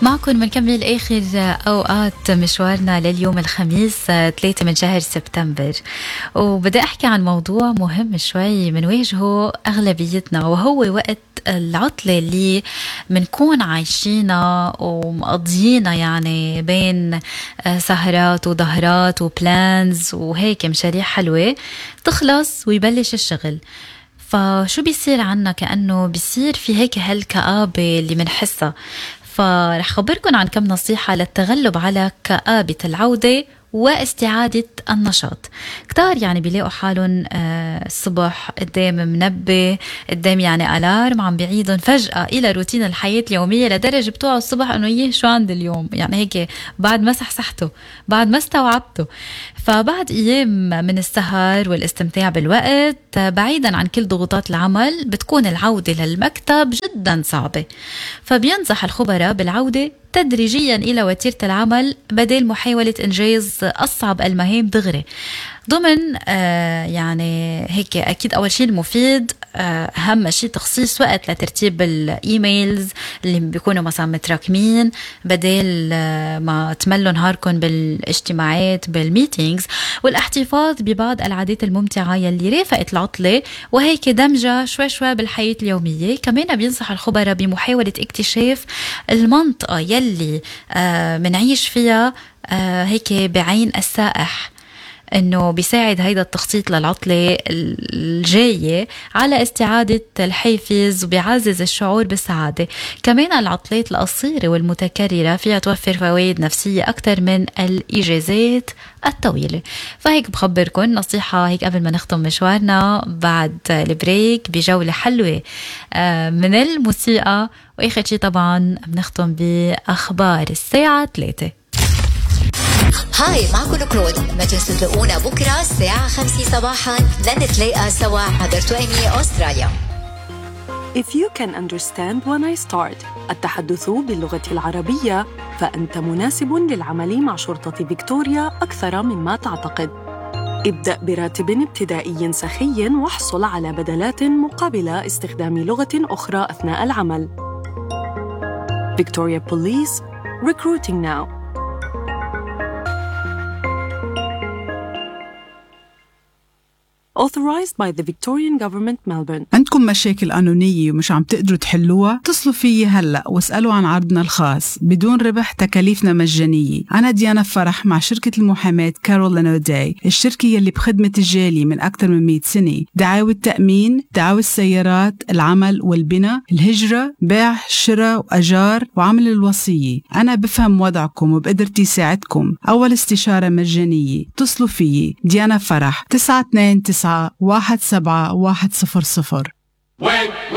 معكم بنكمل آخر أوقات مشوارنا لليوم الخميس 3 من شهر سبتمبر، وبدي أحكي عن موضوع مهم شوي منواجهه أغلبيتنا، وهو وقت العطلة اللي منكون عايشينا ومقضينا يعني بين سهرات وظهرات وبلانز وهيك مشاريع حلوة تخلص ويبلش الشغل. فشو بيصير عنا؟ كأنه بيصير في هيك هالكآبة اللي منحسها. فرح خبركن عن كم نصيحة للتغلب على كآبة العودة واستعادة النشاط. كتار يعني بيلاقوا حالهم الصبح قدام منبه، قدام يعني ألارم عم بيعيدن فجأة إلى روتين الحياة اليومية، لدرجة بتوع الصبح أنه يه شو عند اليوم، يعني هيك بعد ما صحصحته، بعد ما استوعبته. فبعد أيام من السهر والاستمتاع بالوقت بعيدا عن كل ضغوطات العمل، بتكون العودة للمكتب جدا صعبة. فبينصح الخبراء بالعودة تدريجيا إلى وتيرة العمل بدل محاولة إنجاز أصعب المهام دغري. ضمن يعني هيك أكيد أول شيء المفيد أهم شيء تخصيص وقت لترتيب الإيميلز اللي بيكونوا مثلا متراكمين، بدل ما تملوا نهاركم بالاجتماعات بالميتينجز، والاحتفاظ ببعض العادات الممتعة يلي رافقت العطلة وهيك دمجة شوي شوي بالحياة اليومية. كمان بينصح الخبراء بمحاولة اكتشاف المنطقة يلي منعيش فيها هيك بعين السائح، انه بيساعد هيدا التخطيط للعطلة الجاية على استعادة الحافز وبيعزز الشعور بالسعادة. كمان العطلات القصيرة والمتكررة فيها توفر فوائد نفسية أكتر من الإجازات الطويلة. فهيك بخبركن نصيحة هيك قبل ما نختم مشوارنا بعد البريك بجولة حلوة من الموسيقى، وآخر شي طبعا بنختم بأخبار الساعة 3. هاي معكم كلود، ما تنسوا تلاقونا بكرة الساعة 5 صباحا لنتلاقى سوا عبر توأمية أستراليا. If you can understand when I start التحدث باللغة العربية، فأنت مناسب للعمل مع شرطة فيكتوريا أكثر مما تعتقد. ابدأ براتب ابتدائي سخي واحصل على بدلات مقابل استخدام لغة أخرى أثناء العمل. Victoria Police, recruiting now. Authorized by the Victorian Government, Melbourne. عندكم مشاكل قانونية ومش عم تقدروا تحلوها؟ اتصلوا فيي هلأ واسألوا عن عرضنا الخاص بدون ربح، تكاليفنا مجانية. أنا ديانا فرح مع شركة المحاماة كارول لانوداي، الشركة يلي بخدمة الجالي من أكثر من 100 سنة. دعاوى التأمين، دعاوى السيارات، العمل والبناء، الهجرة، بيع، شراء وأجار، وعمل الوصية. أنا بفهم وضعكم وبقدرتي ساعدكم. أول استشارة مجانية. اتصلوا فيي ديانا فرح 929-17100.